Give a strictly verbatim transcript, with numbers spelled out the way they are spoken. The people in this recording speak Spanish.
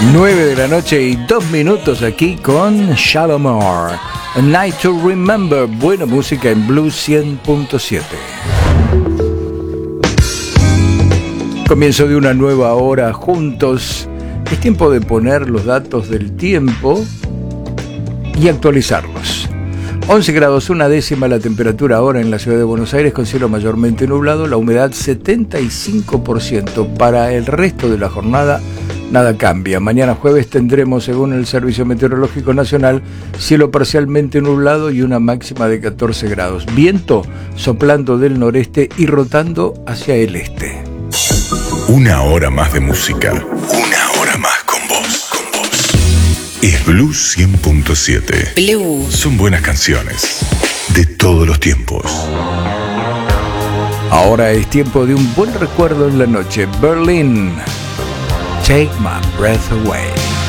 nueve de la noche y dos minutos aquí con Shalamar. A Night to Remember, buena música en Blues cien punto siete. Comienzo de una nueva hora juntos. Es tiempo de poner los datos del tiempo y actualizarlos. once grados, una décima la temperatura ahora en la ciudad de Buenos Aires, con cielo mayormente nublado, la humedad setenta y cinco por ciento. Para el resto de la jornada nada cambia. Mañana jueves tendremos, según el Servicio Meteorológico Nacional, cielo parcialmente nublado y una máxima de catorce grados. Viento soplando del noreste y rotando hacia el este. Una hora más de música. Una hora más con vos. Con vos. Es Blues cien punto siete. Blues. Son buenas canciones de todos los tiempos. Ahora es tiempo de un buen recuerdo en la noche. Berlin. Take my breath away.